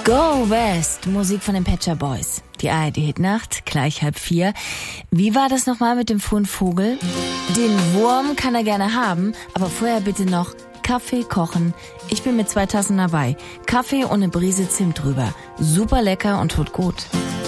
Go West, Musik von den Pet Shop Boys. Die ARD-Hitnacht, gleich 3:30. Wie war das nochmal mit dem frühen Vogel? Den Wurm kann er gerne haben, aber vorher bitte noch Kaffee kochen. Ich bin mit 2 Tassen dabei. Kaffee und eine Brise Zimt drüber. Super lecker und tut gut.